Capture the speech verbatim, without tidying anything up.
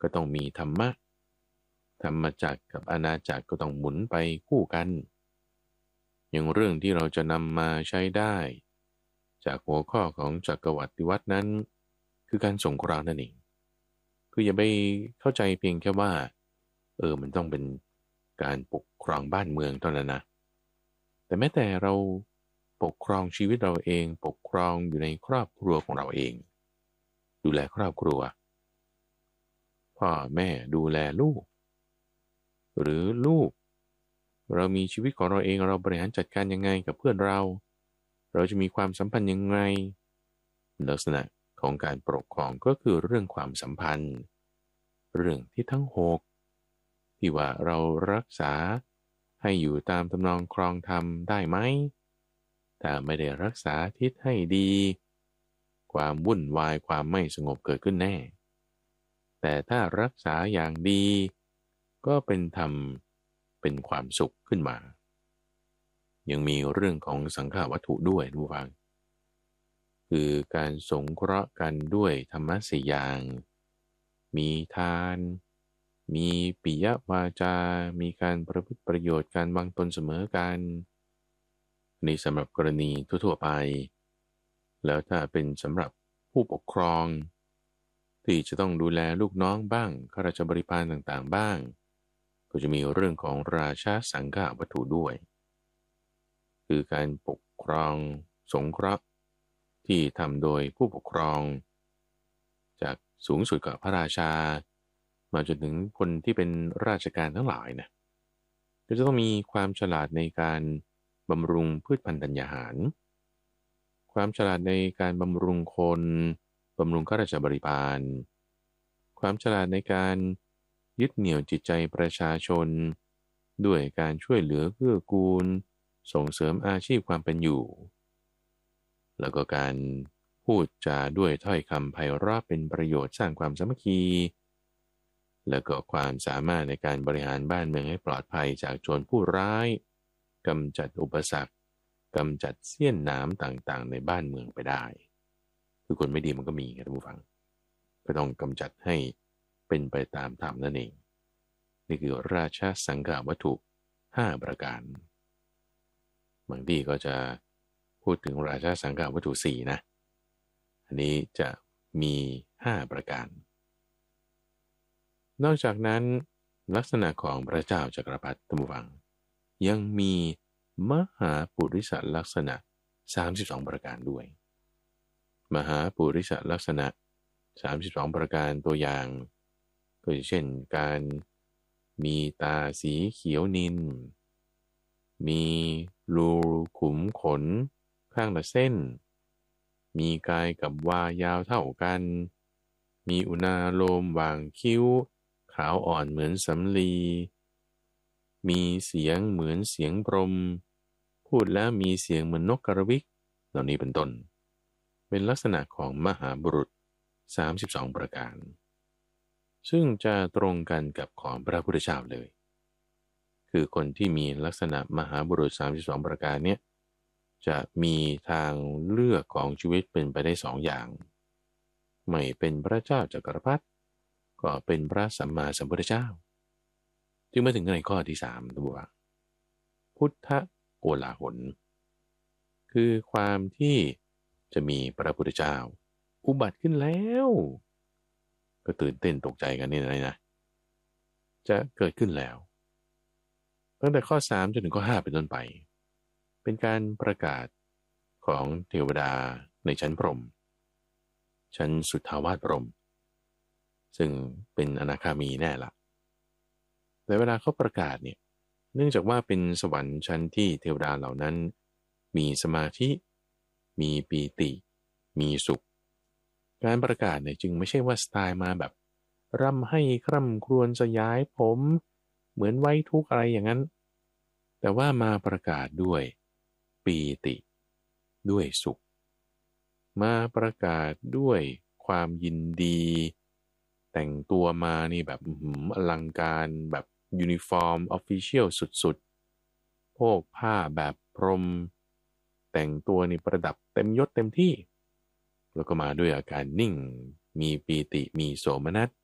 ก็ต้องมีธรรมะธรรมจักรกับอาณาจักรก็ต้องหมุนไปคู่กันอย่างเรื่องที่เราจะนำมาใช้ได้จากหัวข้อของจักรวรรดิวัฒน์นั้นคือการสงเคราะห์นั่นเองคืออย่าไปเข้าใจเพียงแค่ว่าเออมันต้องเป็นการปกครองบ้านเมืองเท่านั้นนะแต่แม้แต่เราปกครองชีวิตเราเองปกครองอยู่ในครอบครัวของเราเองดูแลครอบครัวพ่อแม่ดูแลลูกหรือลูกเรามีชีวิตของเราเองเราบริหารจัดการยังไงกับเพื่อนเราเราจะมีความสัมพันธ์ยังไงลักษณะของการปกครองก็คือเรื่องความสัมพันธ์เรื่องที่ทั้งหกที่ว่าเรารักษาให้อยู่ตามทำนองครองธรรมได้ไหมถ้าไม่ได้รักษาทิศให้ดีความวุ่นวายความไม่สงบเกิดขึ้นแน่แต่ถ้ารักษาอย่างดีก็เป็นธรรมเป็นความสุขขึ้นมายังมีเรื่องของสังฆวัตถุด้วยทุกฟังคือการสงเคราะห์กันด้วยธรรมะสี่อย่างมีทานมีปิยวาจามีการประพฤติประโยชน์การวางตนเสมอกันนี่สำหรับกรณีทั่วๆไปแล้วถ้าเป็นสำหรับผู้ปกครองที่จะต้องดูแลลูกน้องบ้างข้าราชบริพารต่างๆบ้างก็จะมีเรื่องของราชาสังฆวัตถุด้วยคือการปกครองสงเคราะห์ที่ทำโดยผู้ปกครองจากสูงสุดกับพระราชามาจนถึงคนที่เป็นราชการทั้งหลายนะก็จะต้องมีความฉลาดในการบำรุงพืชพันธุ์ธัญญาหารความฉลาดในการบำรุงคนบำรุงข้าราชบริพารความฉลาดในการยึดเหนี่ยวจิตใจประชาชนด้วยการช่วยเหลือเกื้อกูลส่งเสริมอาชีพความเป็นอยู่แล้วก็การพูดจาด้วยถ้อยคำไพเราะเป็นประโยชน์สร้างความสามัคคีแล้วก็ความสามารถในการบริหารบ้านเมืองให้ปลอดภัยจากโจรผู้ร้ายกำจัดอุปสรรคกำจัดเสี้ยนน้ำต่างๆในบ้านเมืองไปได้คือคนไม่ดีมันก็มีครับท่านผู้ฟังก็ต้องกำจัดให้เป็นไปตามธรรมนั่นเองนี่คือราชสังฆวัตถุห้าประการบางทีก็จะพูดถึงราชสังฆวัตถุสี่นะอันนี้จะมีห้าประการนอกจากนั้นลักษณะของพระเจ้าจักรพรรดิท่านผู้ฟังยังมีมหาปุริสลักษณะสามสิบสองประการด้วยมหาปุริสลักษณะสามสิบสองประการตัวอย่างก็เช่นการมีตาสีเขียวนิลมีรูขุมขนข้างละเส้นมีกายกับวายาวเท่ากันมีอุณาโลมวางคิ้วขาวอ่อนเหมือนสำลีมีเสียงเหมือนเสียงพรหมพูดแล้วมีเสียงเหมือนนกกระวิกเหล่านี้เป็นต้นเป็นลักษณะของมหาบุรุษสามสิบสองประการซึ่งจะตรงกันกับของพระพุทธเจ้าเลยคือคนที่มีลักษณะมหาบุรุษสามสิบสองประการเนี้ยจะมีทางเลือกของชีวิตเป็นไปได้สองอย่างไม่เป็นพระเจ้าจักรพรรดิก็เป็นพระสัมมาสัมพุทธเจ้าจึงมาถึงในข้อที่สามตัวพุทธโกลาหลคือความที่จะมีพระพุทธเจ้าอุบัติขึ้นแล้วก็ตื่นเต้นตกใจกันนี่นะนะจะเกิดขึ้นแล้วตั้งแต่ข้อสามจนถึงข้อห้าเป็นต้นไปเป็นการประกาศของเทวดาในชั้นพรหมชั้นสุทธาวาสพรหมซึ่งเป็นอนาคามีแน่ละแต่เวลาเขาประกาศเนี่ยเนื่องจากว่าเป็นสวรรค์ชั้นที่เทวดาเหล่านั้นมีสมาธิมีปีติมีสุขการประกาศเนี่ยจึงไม่ใช่ว่าสไตล์มาแบบร่ำให้คร่ำครวญสยายผมเหมือนไว้ทุกข์อะไรอย่างนั้นแต่ว่ามาประกาศด้วยปีติด้วยสุขมาประกาศด้วยความยินดีแต่งตัวมานี่แบบอลังการแบบยูนิฟอร์มออฟฟิเชียลสุดๆโพกผ้าแบบพรหมแต่งตัวนี่ประดับเต็มยศเต็มที่แล้วก็มาด้วยอาการนิ่งมีปีติมีโสมนัส